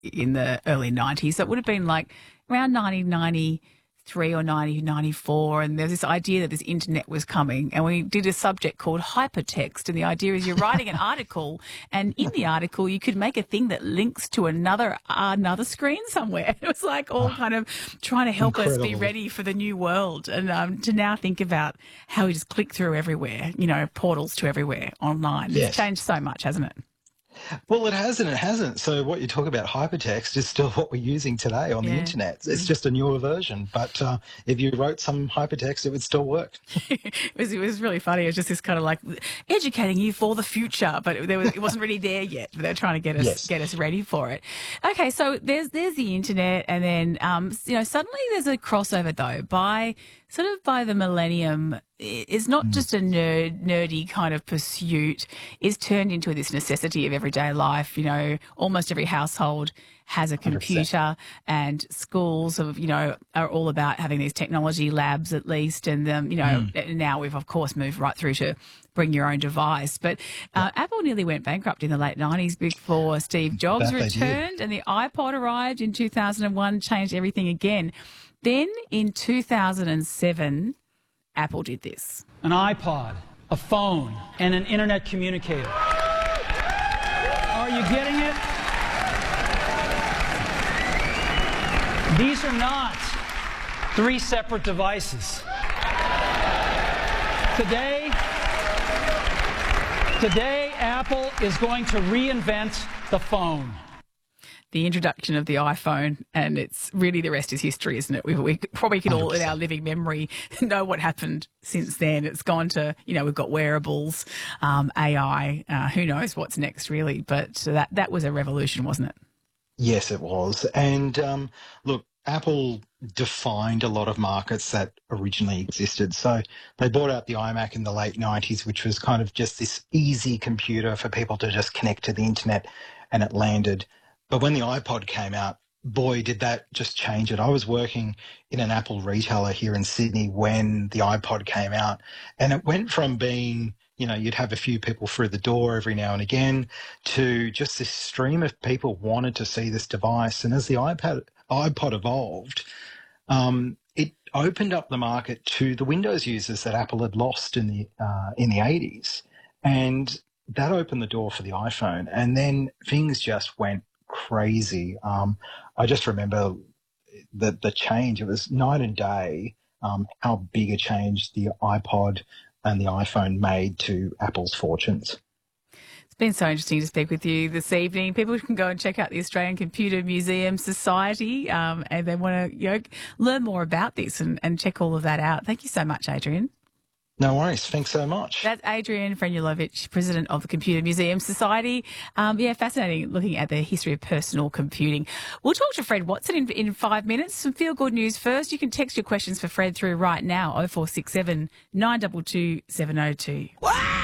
in the early 90s. So it would have been like around 1993 or 1994, and there's this idea that this internet was coming, and we did a subject called hypertext, and the idea is you're writing an article, and in the article you could make a thing that links to another screen somewhere. It was like all kind of trying to help us be ready for the new world, and to now think about how we just click through everywhere, portals to everywhere online. Yes. It's changed so much, hasn't it? Well, it has and it hasn't. So what you talk about hypertext is still what we're using today on the internet. It's just a newer version. But if you wrote some hypertext, it would still work. It was really funny. It was just this kind of like educating you for the future, but it wasn't really there yet. But they're trying to get us ready for it. Okay, so there's the internet, and then suddenly there's a crossover though by the millennium. It's not just a nerdy kind of pursuit. It's turned into this necessity of everyday life. Almost every household has a computer 100%. And schools are all about having these technology labs at least. And, now we've, of course, moved right through to bring your own device. But Apple nearly went bankrupt in the late 90s before Steve Jobs returned, and the iPod arrived in 2001, changed everything again. Then in 2007, Apple did this. An iPod, a phone, and an internet communicator. Are you getting it? These are not 3 separate devices. Today, Apple is going to reinvent the phone. The introduction of the iPhone, and it's really the rest is history, isn't it? We probably can all, in our living memory, know what happened since then. It's gone to, we've got wearables, AI, who knows what's next, really. But that was a revolution, wasn't it? Yes, it was. And look, Apple defined a lot of markets that originally existed. So they brought out the iMac in the late 90s, which was kind of just this easy computer for people to just connect to the internet, and it landed. But when the iPod came out, boy, did that just change it. I was working in an Apple retailer here in Sydney when the iPod came out, and it went from being, you'd have a few people through the door every now and again to just this stream of people wanted to see this device. And as the iPod evolved, it opened up the market to the Windows users that Apple had lost in the 80s. And that opened the door for the iPhone. And then things just went crazy. I just remember the change. It was night and day how big a change the iPod and the iPhone made to Apple's fortunes. It's been so interesting to speak with you this evening. People can go and check out the Australian Computer Museum Society and they want to learn more about this and check all of that out. Thank you so much, Adrian. No worries. Thanks so much. That's Adrian Frenulovich, President of the Computer Museum Society. Fascinating looking at the history of personal computing. We'll talk to Fred Watson in 5 minutes. Some feel-good news first. You can text your questions for Fred through right now, 0467 922 702. Wow!